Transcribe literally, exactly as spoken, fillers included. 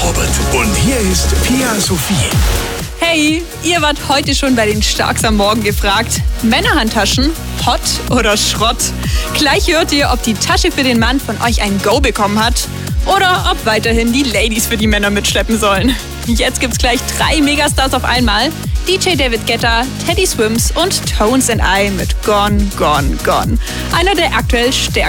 Orbit. Und hier ist Pia Sophie. Hey, ihr wart heute schon bei den Starks am Morgen gefragt. Männerhandtaschen, hot oder Schrott? Gleich hört ihr, ob die Tasche für den Mann von euch ein Go bekommen hat oder ob weiterhin die Ladies für die Männer mitschleppen sollen. Jetzt gibt's gleich drei Megastars auf einmal. D J David Guetta, Teddy Swims und Tones and I mit Gone, Gone, Gone. Einer der aktuell stärksten